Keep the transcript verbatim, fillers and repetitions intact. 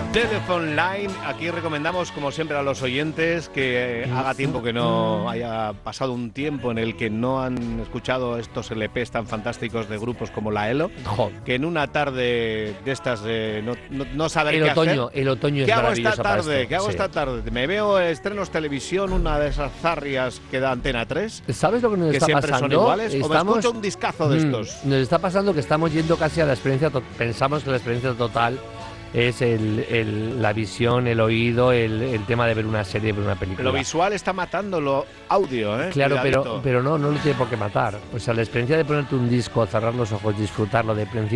Telephone Line, aquí recomendamos como siempre a los oyentes que eh, haga tiempo que no haya pasado un tiempo en el que no han escuchado estos L Pes tan fantásticos de grupos como la ELO, Jo. que en una tarde de estas de no, no, no saber El qué otoño, hacer. el otoño es ¿Qué hago maravilloso esta para tarde? esto. ¿Qué hago Sí. esta tarde? Me veo estrenos televisión, una de esas zarrias que da Antena tres, ¿Sabes lo que nos que está siempre pasando? son iguales, o me Estamos- escucho un discazo de Mm, estos. Nos está pasando que estamos yendo casi a la experiencia, to- pensamos que la experiencia total es el, el- la visión, el oído, el, el tema de ver una serie, ver una película. Lo visual está matando lo audio, ¿eh? Claro, pero, Cuidadito. pero no, no lo tiene por qué matar. O sea, la experiencia de ponerte un disco, cerrar los ojos, disfrutarlo de principio